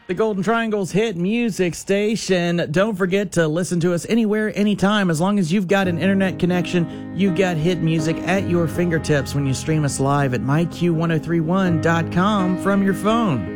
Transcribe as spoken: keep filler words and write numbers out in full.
The Golden Triangle's hit music station. Don't forget to listen to us anywhere, anytime. As long as you've got an internet connection, you've got hit music at your fingertips when you stream us live at my q ten thirty-one dot com from your phone.